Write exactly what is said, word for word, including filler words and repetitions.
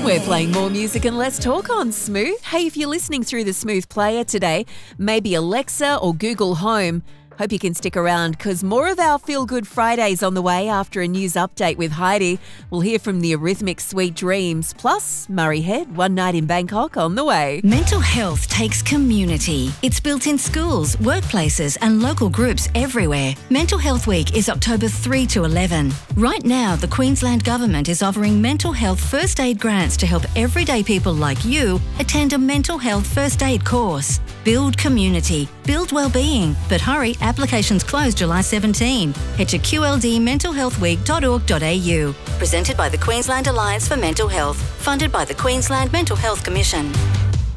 We're playing more music and less talk on Smooth. Hey, if you're listening through the Smooth player today, maybe Alexa or Google Home, hope you can stick around because more of our Feel Good Fridays on the way after a news update with Heidi. We'll hear from the Eurythmics Sweet Dreams, plus Murray Head, One Night in Bangkok on the way. Mental health takes community. It's built in schools, workplaces and local groups everywhere. Mental Health Week is October third to eleventh. Right now, the Queensland Government is offering mental health first aid grants to help everyday people like you attend a mental health first aid course. Build community, build wellbeing. But hurry, applications close July seventeenth. Head to q l d mental health week dot org dot a u. Presented by the Queensland Alliance for Mental Health. Funded by the Queensland Mental Health Commission.